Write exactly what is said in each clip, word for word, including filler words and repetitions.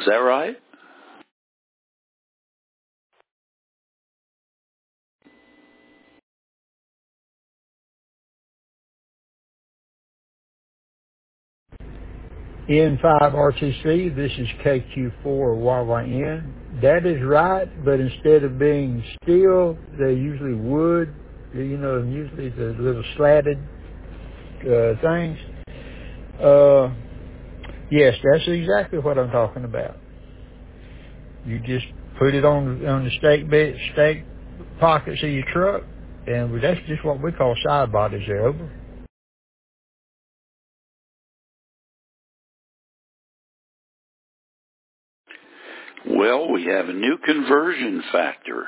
that right? N five R T C, this is K Q four Y Y N. That is right, but instead of being steel, they're usually wood, you know, and usually the little slatted uh, things. Uh, yes, that's exactly what I'm talking about. You just put it on on the stake bed, stake pockets of your truck, and that's just what we call side bodies there, over. Well, we have a new conversion factor.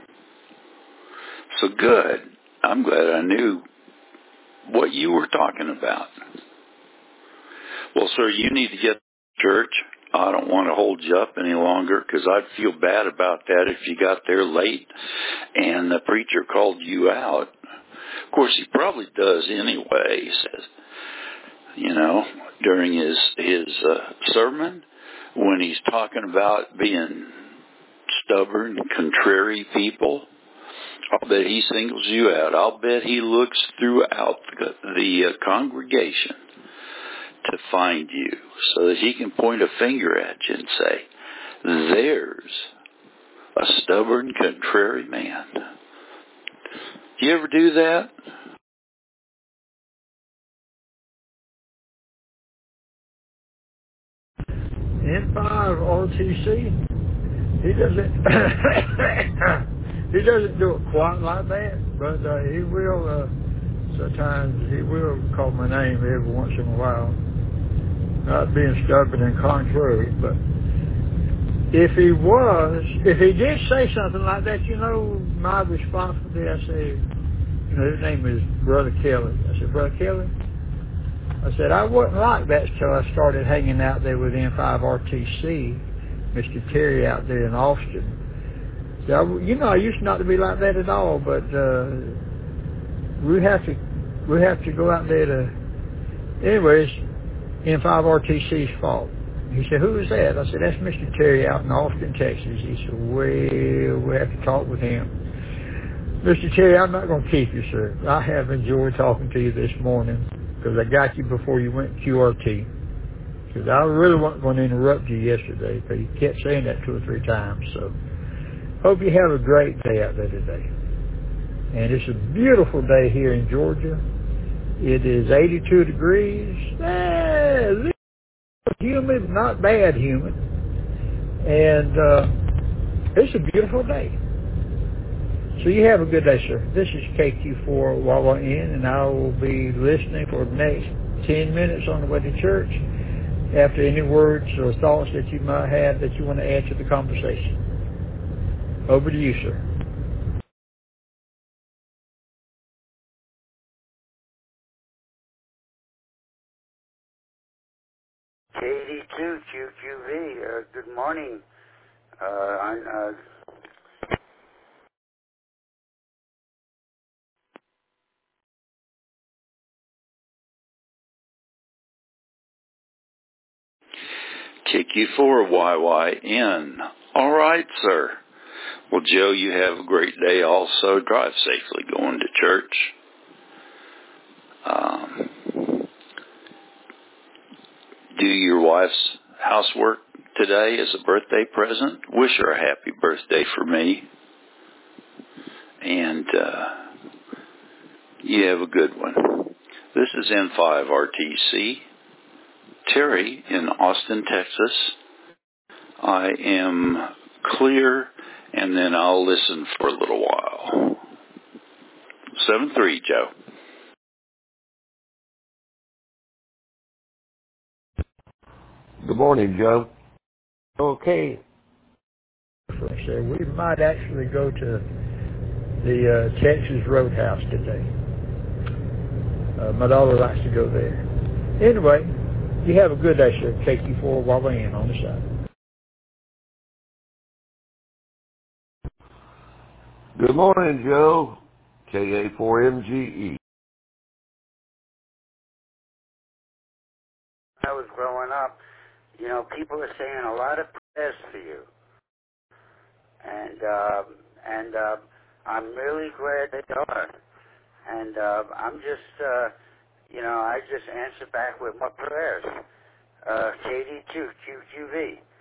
So good. I'm glad I knew what you were talking about. Well, sir, you need to get to church. I don't want to hold you up any longer because I'd feel bad about that if you got there late and the preacher called you out. Of course, he probably does anyway, he says, you know, during his, his uh, sermon when he's talking about being stubborn, contrary people. I'll bet he singles you out. I'll bet he looks throughout the, the uh, congregation to find you so that he can point a finger at you and say, there's a stubborn, contrary man. Do you ever do that? N five R T C, he doesn't he doesn't do it quite like that, but uh, he will uh, sometimes he will call my name every once in a while. Not being stubborn and contrary, but if he was, if he did say something like that, you know, my response would be, I say, you know, his name is Brother Kelly. I said, Brother Kelly, I said, I wasn't like that until I started hanging out there with N five R T C, Mister Terry out there in Austin. So I, you know, I used not to be like that at all, but uh, we have to, we have to go out there to, anyways, N five R T C's fault. He said, who is that? I said, that's Mister Terry out in Austin, Texas. He said, well, we have to talk with him. Mister Terry, I'm not going to keep you, sir. I have enjoyed talking to you this morning because I got you before you went Q R T. Because I really wasn't going to interrupt you yesterday because you kept saying that two or three times. So hope you have a great day out there today. And it's a beautiful day here in Georgia. It is eighty-two degrees. Ah, little humid, not bad humid. And uh, it's a beautiful day. So you have a good day, sir. This is K Q four Y Y N, and I will be listening for the next ten minutes on the way to church after any words or thoughts that you might have that you want to add to the conversation. Over to you, sir. K eighty-two Q Q V, uh, good morning. Uh, I'm, uh, K Q four Y Y N. All right, sir. Well, Joe, you have a great day also. Drive safely going to church. Um, do your wife's housework today as a birthday present. Wish her a happy birthday for me. And uh, you have a good one. This is N five R T C. Terry in Austin, Texas. I am clear, and then I'll listen for a little while. seven three, Joe. Good morning, Joe. Okay. So we might actually go to the uh, Texas Roadhouse today. Uh, my daughter likes to go there. Anyway, you have a good day, sir. K Q four Y Y N on the side. Good morning, Joe. K A four M G E. I was growing up, you know, people are saying a lot of prayers for you. And, uh, and uh, I'm really glad they are. And uh, I'm just, uh, you know, I just answer back with my prayers. Uh, K D two Q Q V.